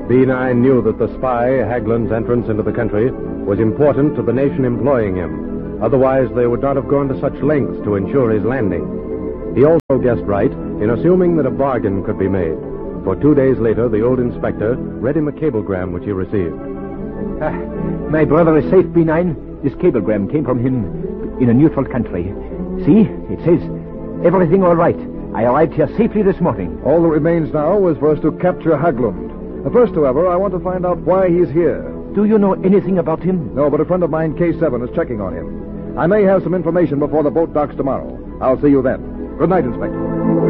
B9 knew that the spy, Haglund's entrance into the country, was important to the nation employing him. Otherwise, they would not have gone to such lengths to ensure his landing. He also guessed right in assuming that a bargain could be made. For 2 days later, the old inspector read him a cablegram which he received. My brother is safe, B9. This cablegram came from him in a neutral country. See, it says, everything all right. I arrived here safely this morning. All that remains now is for us to capture Haglund. First, however, I want to find out why he's here. Do you know anything about him? No, but a friend of mine, K7, is checking on him. I may have some information before the boat docks tomorrow. I'll see you then. Good night, Inspector.